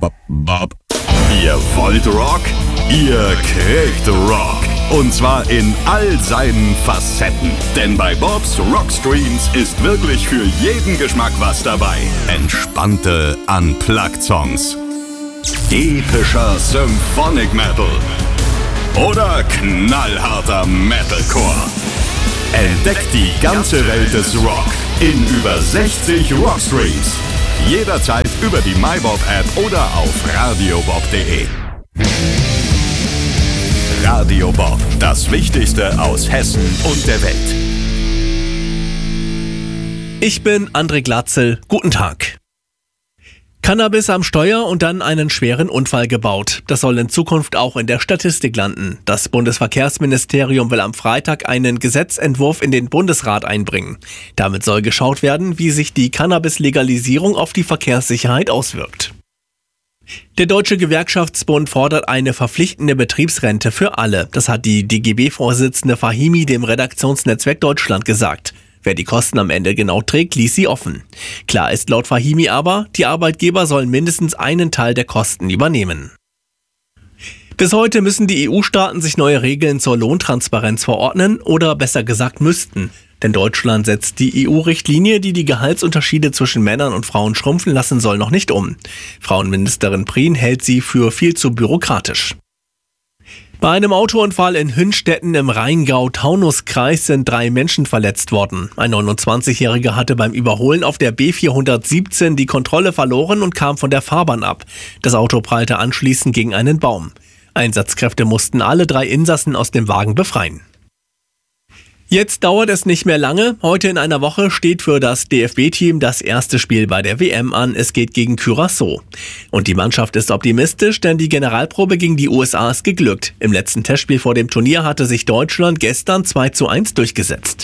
Bob. Ihr wollt Rock? Ihr kriegt Rock. Und zwar in all seinen Facetten. Denn bei Bobs Rockstreams ist wirklich für jeden Geschmack was dabei. Entspannte Unplugged-Songs, epischer Symphonic Metal oder knallharter Metalcore. Entdeckt die ganze Welt des Rock in über 60 Rockstreams. Jederzeit über die MyBob-App oder auf radiobob.de. Radio Bob, das Wichtigste aus Hessen und der Welt. Ich bin André Glatzel. Guten Tag. Cannabis am Steuer und dann einen schweren Unfall gebaut. Das soll in Zukunft auch in der Statistik landen. Das Bundesverkehrsministerium will am Freitag einen Gesetzentwurf in den Bundesrat einbringen. Damit soll geschaut werden, wie sich die Cannabis-Legalisierung auf die Verkehrssicherheit auswirkt. Der Deutsche Gewerkschaftsbund fordert eine verpflichtende Betriebsrente für alle. Das hat die DGB-Vorsitzende Fahimi dem Redaktionsnetzwerk Deutschland gesagt. Wer die Kosten am Ende genau trägt, ließ sie offen. Klar ist laut Fahimi aber, die Arbeitgeber sollen mindestens einen Teil der Kosten übernehmen. Bis heute müssen die EU-Staaten sich neue Regeln zur Lohntransparenz verordnen oder besser gesagt müssten. Denn Deutschland setzt die EU-Richtlinie, die die Gehaltsunterschiede zwischen Männern und Frauen schrumpfen lassen soll, noch nicht um. Frauenministerin Prien hält sie für viel zu bürokratisch. Bei einem Autounfall in Hünstetten im Rheingau-Taunus-Kreis sind 3 Menschen verletzt worden. Ein 29-Jähriger hatte beim Überholen auf der B417 die Kontrolle verloren und kam von der Fahrbahn ab. Das Auto prallte anschließend gegen einen Baum. Einsatzkräfte mussten alle 3 Insassen aus dem Wagen befreien. Jetzt dauert es nicht mehr lange. Heute in einer Woche steht für das DFB-Team das erste Spiel bei der WM an. Es geht gegen Curaçao. Und die Mannschaft ist optimistisch, denn die Generalprobe gegen die USA ist geglückt. Im letzten Testspiel vor dem Turnier hatte sich Deutschland gestern 2:1 durchgesetzt.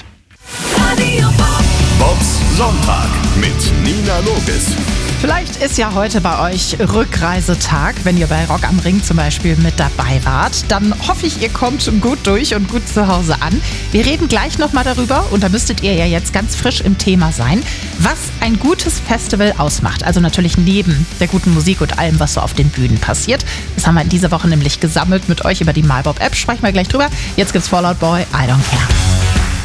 Bobs Sonntag mit Nina Logis. Vielleicht ist ja heute bei euch Rückreisetag, wenn ihr bei Rock am Ring zum Beispiel mit dabei wart. Dann hoffe ich, ihr kommt gut durch und gut zu Hause an. Wir reden gleich nochmal darüber, und da müsstet ihr ja jetzt ganz frisch im Thema sein, was ein gutes Festival ausmacht. Also natürlich neben der guten Musik und allem, was so auf den Bühnen passiert. Das haben wir in dieser Woche nämlich gesammelt mit euch über die MyBob-App. Sprechen wir gleich drüber. Jetzt gibt's Fall Out Boy, I Don't Care.